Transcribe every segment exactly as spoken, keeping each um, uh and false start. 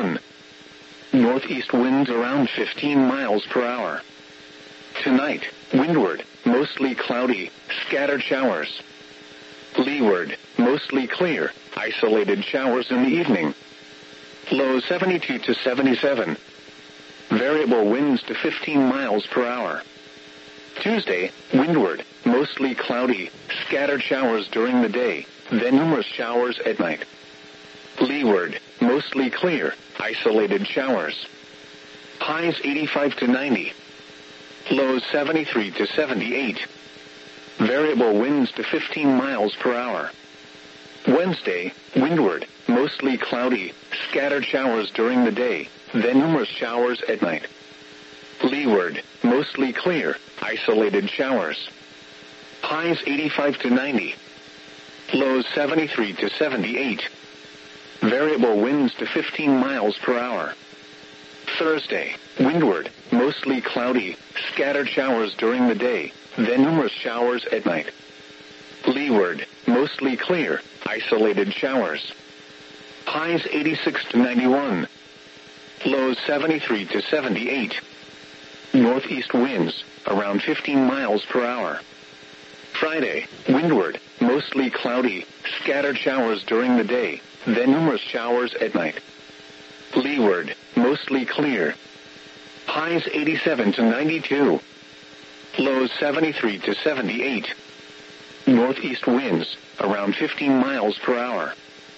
twenty-one. Northeast winds around fifteen miles per hour. Tonight, windward, mostly cloudy, scattered showers. Leeward, mostly clear, isolated showers in the evening. Low seventy-two to seventy-seven. Variable winds to fifteen miles per hour. Tuesday, windward, mostly cloudy, scattered showers during the day, then numerous showers at night. Leeward, mostly clear, isolated showers. Highs eighty-five to ninety. Lows seventy-three to seventy-eight. Variable winds to fifteen miles per hour. Wednesday, windward, mostly cloudy, scattered showers during the day, then numerous showers at night. Leeward, mostly clear, isolated showers. Highs eighty-five to ninety. Lows seventy-three to seventy-eight. Variable winds to fifteen miles per hour. Thursday, windward, mostly cloudy, scattered showers during the day, then numerous showers at night. Leeward, mostly clear, isolated showers. Highs eighty-six to ninety-one. Lows seventy-three to seventy-eight. Northeast winds, around fifteen miles per hour. Friday, windward, mostly cloudy, scattered showers during the day, then numerous showers at night. Leeward, mostly clear. Highs eighty-seven to ninety-two. Lows seventy-three to seventy-eight. Northeast winds, around fifteen miles per hour.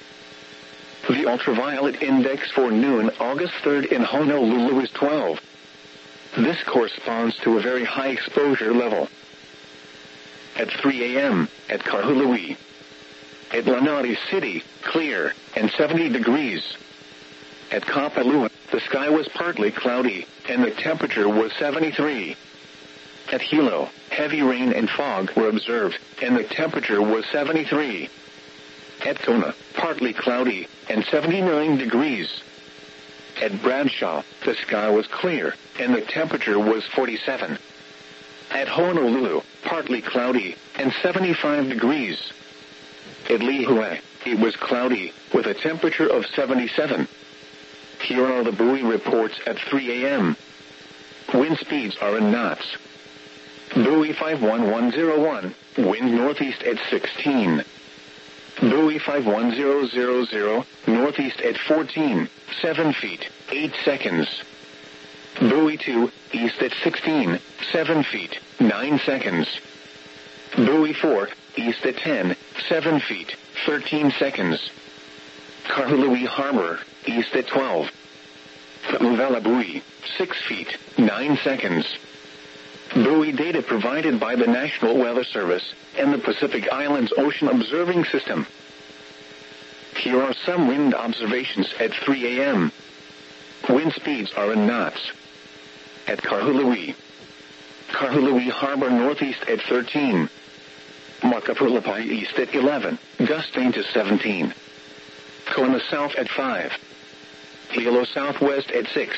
The ultraviolet index for noon August third in Honolulu is twelve. This corresponds to a very high exposure level. At three a.m., at Kahului. At Lanai City, clear, and seventy degrees. At Kapalua, the sky was partly cloudy, and the temperature was seventy-three. At Hilo, heavy rain and fog were observed, and the temperature was seventy-three. At Kona, partly cloudy, and seventy-nine degrees. At Bradshaw, the sky was clear, and the temperature was forty-seven. At Honolulu, partly cloudy, and seventy-five degrees. At Lihue, it was cloudy, with a temperature of seventy-seven. Here are the buoy reports at three a.m. Wind speeds are in knots. Buoy five one one zero one, wind northeast at sixteen. Buoy five one zero zero zero, northeast at fourteen, seven feet, eight seconds. Buoy two, east at sixteen, seven feet, nine seconds. Buoy four, east at ten, seven feet, thirteen seconds. Kahului Harbor, east at twelve. Uvela Buoy, six feet, nine seconds. Buoy data provided by the National Weather Service and the Pacific Islands Ocean Observing System. Here are some wind observations at three a.m. Wind speeds are in knots. At Kahului. Kahului Harbor northeast at thirteen. Makapulapai east at eleven, gusting to seventeen. Kona south at five. Hilo southwest at six.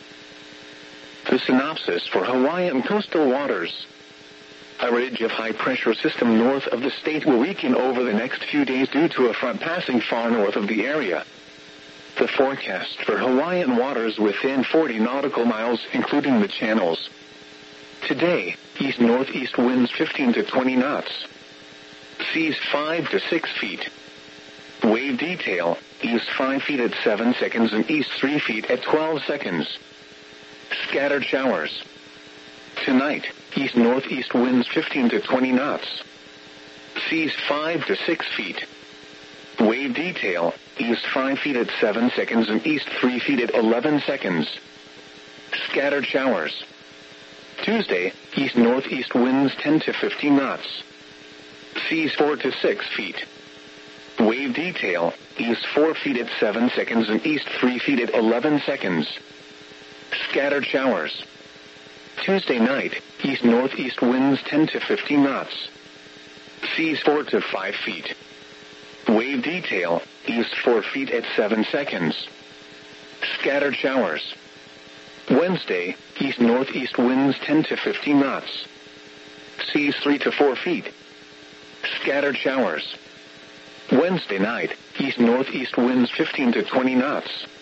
The synopsis for Hawaiian coastal waters. A ridge of high-pressure system north of the state will weaken over the next few days due to a front passing far north of the area. The forecast for Hawaiian waters within forty nautical miles, including the channels. Today, east-northeast winds fifteen to twenty knots. Seas five to six feet. Wave detail, east five feet at seven seconds and east three feet at twelve seconds. Scattered showers. Tonight, east-northeast winds fifteen to twenty knots. Seas five to six feet. Wave detail, east five feet at seven seconds and east three feet at eleven seconds. Scattered showers. Tuesday, east-northeast winds ten to fifteen knots. Seas four to six feet. Wave detail, east four feet at seven seconds and east three feet at eleven seconds. Scattered showers. Tuesday night, east-northeast winds ten to fifteen knots. Seas four to five feet. Wave detail, east four feet at seven seconds. Scattered showers. Wednesday, east-northeast winds ten to fifteen knots. Seas three to four feet. Scattered showers. Wednesday night, east-northeast winds fifteen to twenty knots.